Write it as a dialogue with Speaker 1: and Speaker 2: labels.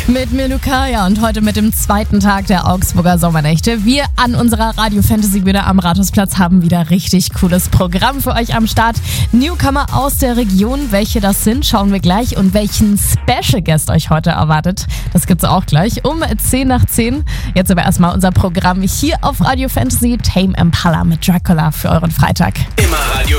Speaker 1: mit Melukaya und heute mit dem zweiten Tag der Augsburger Sommernächte. Wir an unserer Radio Fantasy Bühne am Rathausplatz haben wieder richtig cooles Programm für euch am Start. Newcomer aus der Region, welche das sind, schauen wir gleich und welchen Special Guest euch heute erwartet. Das gibt's auch gleich um 10 nach 10. Jetzt aber erstmal unser Programm hier auf Radio Fantasy. Tame Impala mit Dracula für euren Freitag.
Speaker 2: Immer Radio